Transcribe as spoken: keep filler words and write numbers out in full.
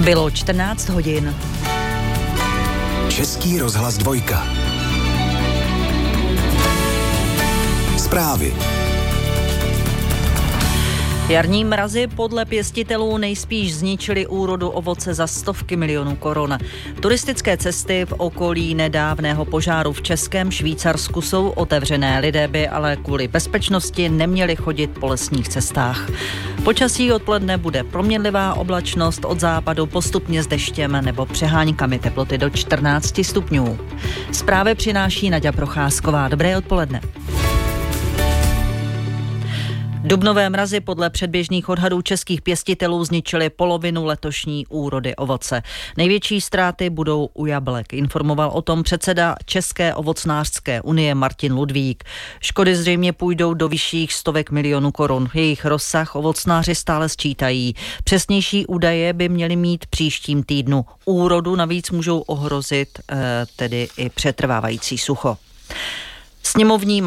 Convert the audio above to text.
Bylo čtrnáct hodin. Český rozhlas dvojka. Zprávy. Jarní mrazy podle pěstitelů nejspíš zničily úrodu ovoce za stovky milionů korun. Turistické cesty v okolí nedávného požáru v Českém Švýcarsku jsou otevřené. Lidé by ale kvůli bezpečnosti neměli chodit po lesních cestách. Počasí odpoledne bude proměnlivá oblačnost, od západu postupně s deštěm nebo přeháňkami, teploty do čtrnáct stupňů. Zprávy přináší Naďa Procházková. Dobré odpoledne. Dubnové mrazy podle předběžných odhadů českých pěstitelů zničily polovinu letošní úrody ovoce. Největší ztráty budou u jablek, informoval o tom předseda České ovocnářské unie Martin Ludvík. Škody zřejmě půjdou do vyšších stovek milionů korun. Jejich rozsah ovocnáři stále sčítají. Přesnější údaje by měly mít příštím týdnu. Úrodu navíc můžou ohrozit eh, tedy i přetrvávající sucho. Sněmovní